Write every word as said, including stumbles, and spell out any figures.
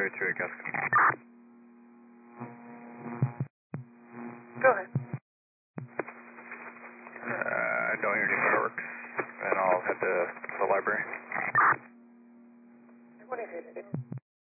thirty-three, Casca. Go ahead. Uh, I don't hear any fireworks, and I'll head to the library. What is it?